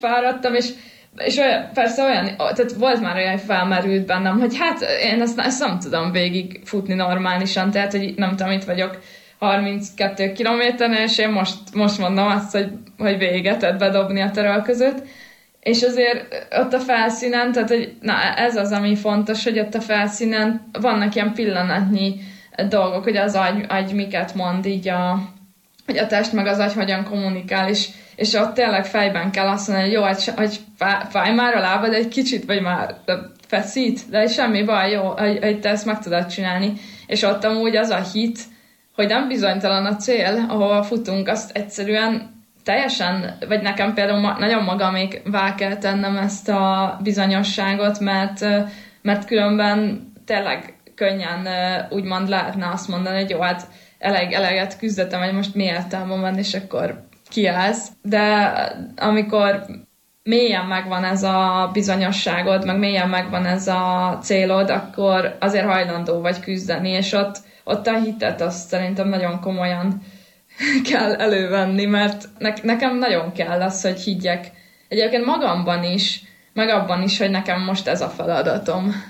fáradtam, és olyan, persze olyan, tehát volt már olyan, felmerült bennem, hogy hát én ezt nem tudom végig futni normálisan, tehát hogy nem tudom, itt vagyok 32 kilométernél, és én most mondom azt, hogy véget, tehát bedobni a törölközőt. És azért ott a felszínen, tehát hogy, ez az, ami fontos, hogy ott a felszínen vannak ilyen pillanatnyi dolgok, hogy az agy miket mond így hogy a test meg az agy hogyan kommunikál, és ott tényleg fejben kell azt mondani, hogy jó, hogy fáj már a lábad egy kicsit, vagy már feszít, de semmi baj, jó, hogy te ezt meg tudod csinálni. És ott amúgy az a hit, hogy nem bizonytalan a cél, ahol futunk, azt egyszerűen teljesen, vagy nekem például nagyon magamévá kell tennem ezt a bizonyosságot, mert különben tényleg könnyen úgymond lehetne azt mondani, hogy jó, hát eleget küzdöttem, hogy most mi értelme van, és akkor kiállsz. De amikor mélyen megvan ez a bizonyosságod, meg mélyen megvan ez a célod, akkor azért hajlandó vagy küzdeni, és ott a hitet azt szerintem nagyon komolyan kell elővenni, mert nekem nagyon kell az, hogy higgyek egyébként magamban is, meg abban is, hogy nekem most ez a feladatom.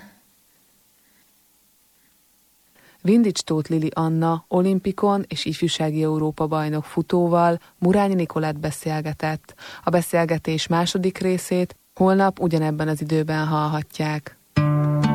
Vindics Tóth Lili Anna olimpikon és ifjúsági Európa-bajnok futóval Murányi Nikolett beszélgetett. A beszélgetés második részét holnap ugyanebben az időben hallhatják.